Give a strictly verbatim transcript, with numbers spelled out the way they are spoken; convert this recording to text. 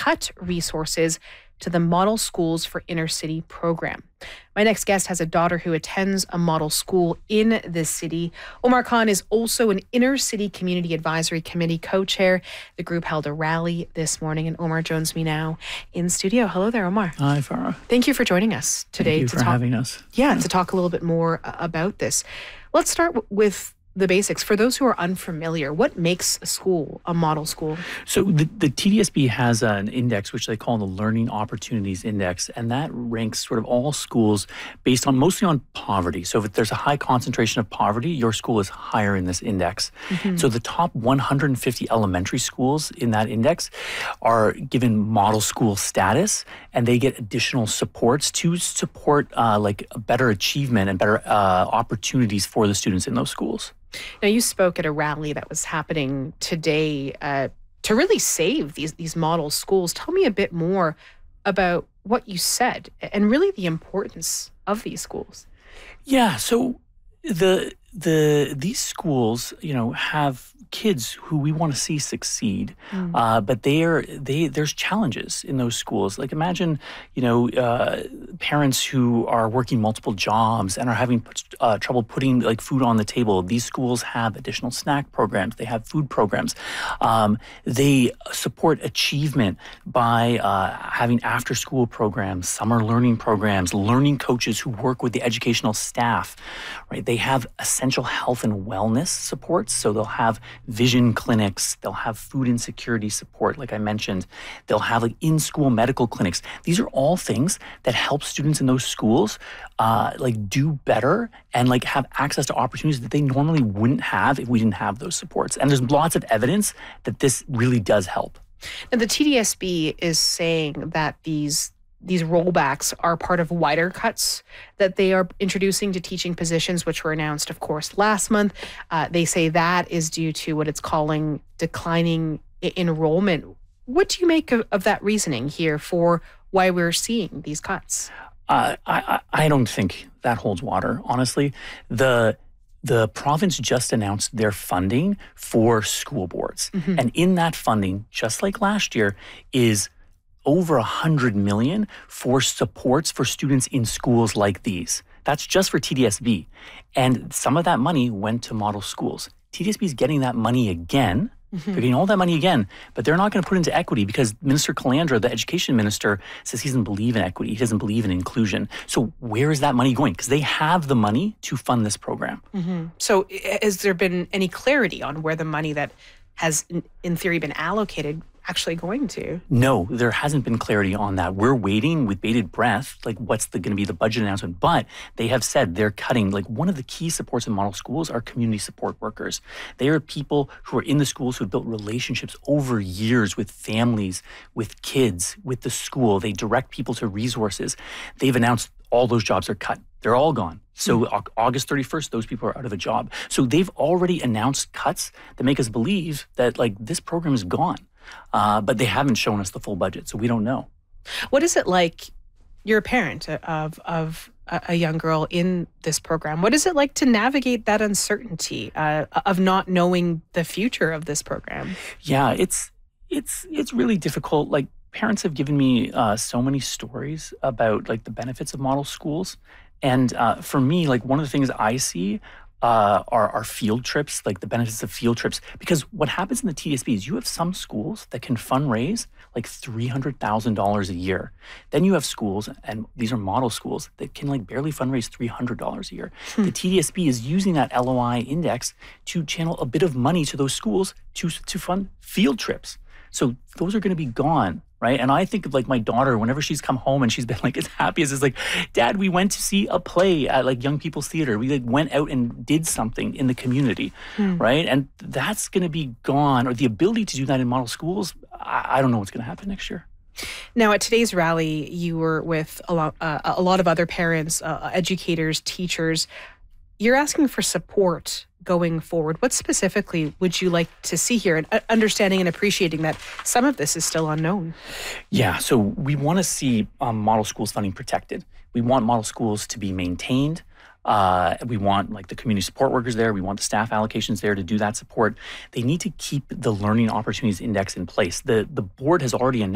cut resources to the Model Schools for Inner City program. My next guest has a daughter who attends a model school in this city. Omar Khan is also an Inner City Community Advisory Committee co-chair. The group held a rally this morning, and Omar joins me now in studio. Hello there, Omar. Hi, Farah. Thank you for joining us today. Thank you to for talk, having us. Yeah, to talk a little bit more uh, about this. Let's start w- with the basics. For those who are unfamiliar, what makes a school a model school? So the, the T D S B has an index, which they call the Learning Opportunities Index, and that ranks sort of all schools based on mostly on poverty. So if there's a high concentration of poverty, your school is higher in this index. Mm-hmm. So the top one hundred fifty elementary schools in that index are given model school status, and they get additional supports to support uh, like a better achievement and better uh, opportunities for the students in those schools. Now, you spoke at a rally that was happening today uh, to really save these these model schools. Tell me a bit more about what you said and really the importance of these schools. Yeah, so the the these schools, you know, have kids who we want to see succeed, mm. uh, but they are they there's challenges in those schools. Like imagine, you know, uh, parents who are working multiple jobs and are having uh, trouble putting like food on the table. These schools have additional snack programs. They have food programs. Um, they support achievement by uh, having after-school programs, summer learning programs, learning coaches who work with the educational staff. Right? They have essential health and wellness supports. So they'll have vision clinics, they'll have food insecurity support, like I mentioned. They'll have like in-school medical clinics. These are all things that help students in those schools uh, like do better and like have access to opportunities that they normally wouldn't have if we didn't have those supports. And there's lots of evidence that this really does help. Now, the T D S B is saying that these These rollbacks are part of wider cuts that they are introducing to teaching positions, which were announced, of course, last month. Uh, they say that is due to what it's calling declining I- enrollment. What do you make of, of that reasoning here for why we're seeing these cuts? Uh, I, I don't think that holds water, honestly. The The province just announced their funding for school boards. Mm-hmm. And in that funding, just like last year, is over one hundred million dollars for supports for students in schools like these. That's just for T D S B. And some of that money went to model schools. T D S B is getting that money again. Mm-hmm. They're getting all that money again, but they're not going to put it into equity because Minister Calandra, the education minister, says he doesn't believe in equity. He doesn't believe in inclusion. So where is that money going? Because they have the money to fund this program. Mm-hmm. So has there been any clarity on where the money that has, in theory, been allocated actually going to? No, there hasn't been clarity on that. We're waiting with bated breath, like what's the, going to be the budget announcement. But they have said they're cutting, like one of the key supports in model schools are community support workers. They are people who are in the schools who have built relationships over years with families, with kids, with the school. They direct people to resources. They've announced all those jobs are cut. They're all gone. So mm. August thirty-first, those people are out of a job. So they've already announced cuts that make us believe that like this program is gone. Uh, but they haven't shown us the full budget, so we don't know. What is it like? You're a parent of of a young girl in this program. What is it like to navigate that uncertainty uh, of not knowing the future of this program? Yeah, it's it's it's really difficult. Like parents have given me uh, so many stories about like the benefits of model schools, and uh, for me, like one of the things I see. Uh, are, are field trips, like the benefits of field trips. Because what happens in the T D S B is you have some schools that can fundraise like three hundred thousand dollars a year. Then you have schools, and these are model schools, that can like barely fundraise three hundred dollars a year. Hmm. The T D S B is using that L O I index to channel a bit of money to those schools to, to fund field trips. So those are going to be gone. Right. And I think of like my daughter, whenever she's come home and she's been like as happy as is like, Dad, we went to see a play at like Young People's Theater. We like went out and did something in the community. Hmm. Right. And that's going to be gone, or the ability to do that in model schools. I, I don't know what's going to happen next year. Now, at today's rally, you were with a lot, uh, a lot of other parents, uh, educators, teachers. You're asking for support going forward. What specifically would you like to see here, and understanding and appreciating that some of this is still unknown? Yeah, so we want to see um, model schools funding protected. We want model schools to be maintained. Uh, we want like the community support workers there. We want the staff allocations there to do that support. They need to keep the Learning Opportunities Index in place. The, the board has already announced